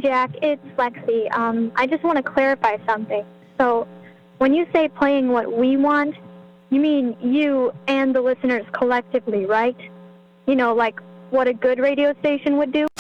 Jack, it's Lexi. I just want to clarify something. So, when you say playing what we want, you mean you and the listeners collectively, right? You know, like what a good radio station would do?